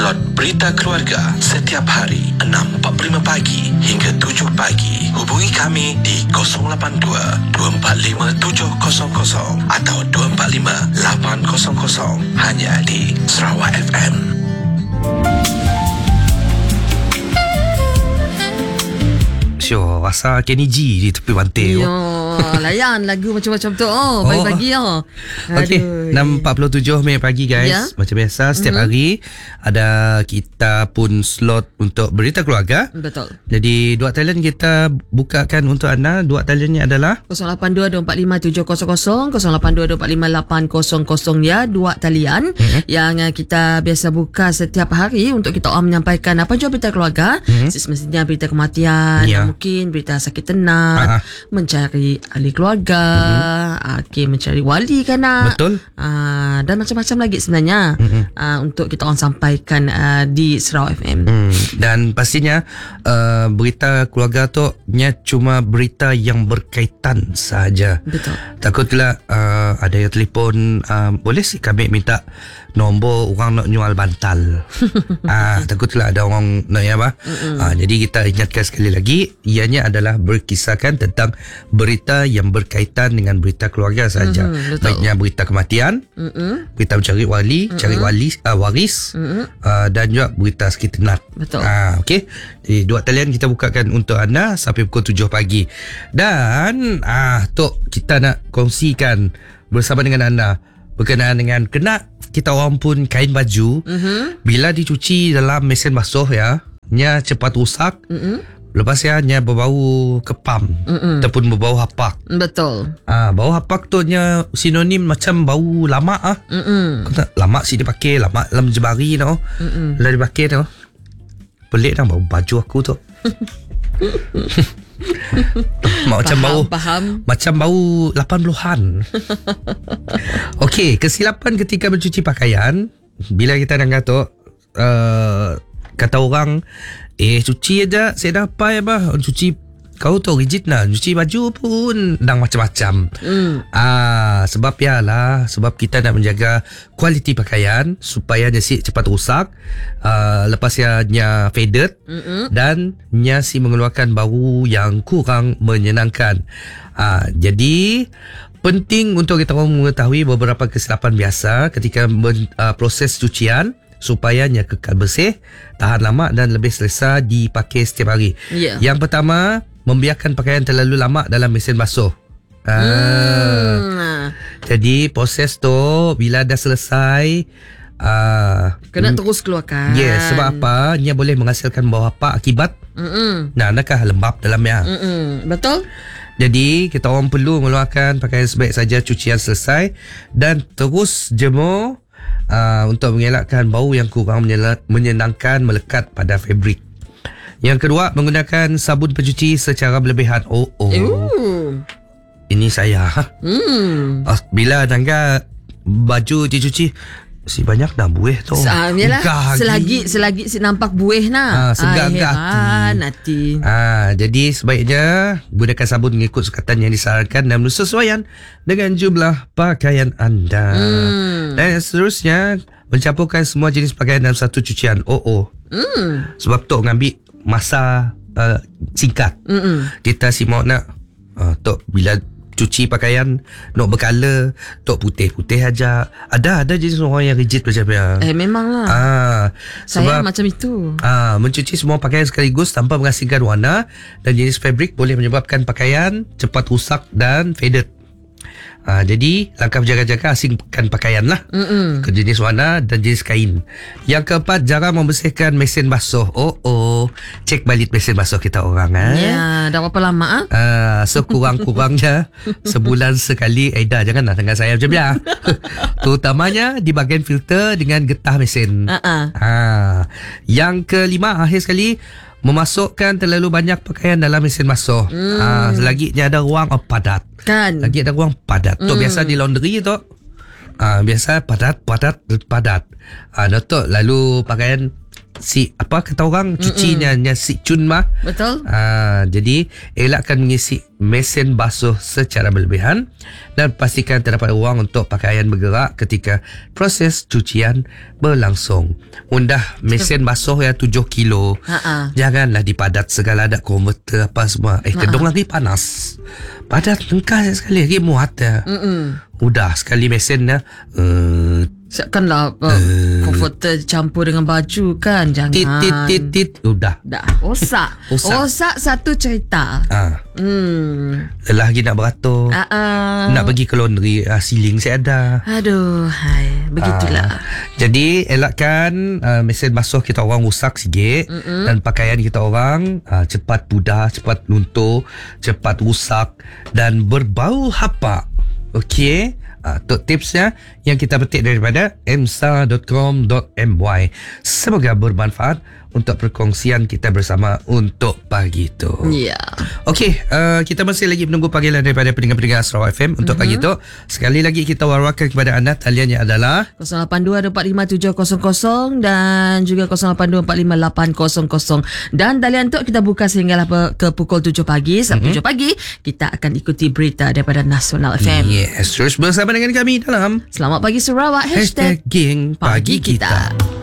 Slot Berita Keluarga setiap hari 6.45 pagi hingga 7 pagi. Hubungi kami di 082-245-700 atau 245-800 hanya di Sarawak FM. Sure, rasa Kenny G di tepi pantai. Yo, layan lagu macam-macam tu. Pagi-pagi Okey, 6.47 minit pagi guys. Ya? Macam biasa setiap hari ada kita pun slot untuk berita keluarga. Betul. Jadi dua talian kita bukakan untuk anda. Dua taliannya adalah 082-245-700, 082-245-800 ya. Dua talian yang kita biasa buka setiap hari untuk kita orang menyampaikan apa jua berita keluarga. Semestinya berita kematian, mungkin berita sakit tenat, mencari ahli keluarga, mencari wali kan nak. betul. Dan macam-macam lagi sebenarnya untuk kita orang sampaikan di Sarawak FM. Dan pastinya berita keluarga tu cuma berita yang berkaitan saja. Betul. Takutlah ada yang telefon, boleh sih kami minta nombor orang nak jual bantal. Takutlah ada orang nak apa. Jadi kita ingatkan sekali lagi, ianya adalah berkisahkan tentang berita yang berkaitan dengan berita keluarga saja. Baiknya berita kematian, berita mencari wali, cari waris, dan juga berita sakit tenat. Betul. Okey. Jadi dua talian kita bukakan untuk anda sampai pukul 7 pagi. Dan Tok, kita nak kongsikan bersama dengan anda berkenaan dengan kena kita orang pun kain baju bila dicuci dalam mesin basuh ya, nya cepat rusak. Lepas nya berbau kepam ataupun berbau hapak. Betul. Bau hapak tu nya sinonim macam bau lama lama sih dipakai, lama dalam jemari tau. Lah dipakai tau. Pelik dah bau baju aku tu. Macam macam bau 80-an. Okey, kesilapan ketika mencuci pakaian. Bila kita dah kata kata orang, cuci aja saya dah apa ya bah, cuci kau tu rigid nah, cuci baju pun dah macam-macam. Sebab sebab kita nak menjaga kualiti pakaian supaya dia cepat rusak, lepas nya faded dan nya mengeluarkan bau yang kurang menyenangkan. Jadi penting untuk kita mengetahui beberapa kesilapan biasa ketika proses cucian supaya nya kekal bersih, tahan lama dan lebih selesa dipakai setiap hari. Yang pertama, membiarkan pakaian terlalu lama dalam mesin basuh. Jadi proses tu bila dah selesai, kena terus keluarkan. Sebab apa? Nya boleh menghasilkan bau hapak akibat nakah lembab dalamnya. Betul. Jadi kita orang perlu mengeluarkan pakaian sebaik saja cucian selesai dan terus jemur untuk mengelakkan bau yang kurang menyenangkan melekat pada fabrik. Yang kedua, menggunakan sabun pencuci secara berlebihan. Ini saya. Bila tangga baju dicuci, si banyak dah buih tu. Selagi si nampak buih nah. Segar hati. Jadi sebaiknya gunakan sabun mengikut sukatan yang disarankan dan bersesuaian dengan jumlah pakaian anda. Dan seterusnya, mencampurkan semua jenis pakaian dalam satu cucian. Sebab tu ngambil masa singkat. Kita si mau nak tok bila cuci pakaian nak berkala, tok putih-putih aja. Ada jenis orang yang rigid macam ni. Memanglah. Saya macam itu. Mencuci semua pakaian sekaligus tanpa menghasilkan warna dan jenis fabrik boleh menyebabkan pakaian cepat rusak dan faded. Jadi langkah berjaga-jaga, asingkan pakaian lah ke jenis warna dan jenis kain. Yang keempat, jarang membersihkan mesin basuh. Cek balik mesin basuh kita orang. Dah berapa lama? So kurang-kurangnya sebulan sekali. Dah janganlah dengan saya macam ya. Terutamanya di bahagian filter dengan getah mesin. Yang kelima, akhir sekali, memasukkan terlalu banyak pakaian dalam mesin basuh. Selagi ada ruang padat. Lagi ada ruang padat. Tu biasa di laundry tu. Biasa padat. Datuk lalu pakaian si apa kata orang cucinya si cun mah. Betul. Jadi elakkan mengisi mesin basuh secara berlebihan dan pastikan terdapat ruang untuk pakaian bergerak ketika proses cucian berlangsung. Undah mesin basuh yang 7 kilo. Janganlah dipadat segala, ada konverter apa semua. Kedong lagi panas. Padat lengkah sekali lagi muat. Udah sekali mesinnya siapkanlah komforter campur dengan baju kan. Jangan tit udah dah rosak satu cerita. Lelah lagi nak beratur, nak pergi ke laundry, siling saya ada. Aduh, begitulah. Jadi elakkan mesin basuh kita orang rosak sikit dan pakaian kita orang cepat pudar, cepat luntur, cepat rusak dan berbau hapak. Okey. Untuk tipsnya yang kita petik daripada mstar.com.my. Semoga bermanfaat untuk perkongsian kita bersama untuk pagi tu. Ya. Okey, kita masih lagi menunggu panggilan daripada pendengar-pendengar Sarawak FM untuk pagi tu. Sekali lagi kita wawarkan kepada anda taliannya adalah 082-245-700 dan juga 082-458-000. Dan talian tu kita buka sehinggalah ke pukul 7 pagi. Sampai 7 pagi kita akan ikuti berita daripada Nasional FM. Yes, terus bersama dengan kami dalam Selamat Pagi Sarawak #Geng Pagi Kita.